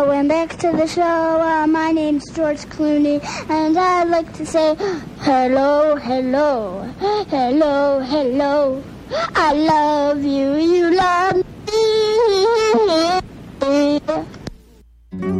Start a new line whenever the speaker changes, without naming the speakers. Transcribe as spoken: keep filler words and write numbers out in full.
going back to the show. Uh, my name's George Clooney, and I'd like to say hello, hello, hello, hello. I love you, you love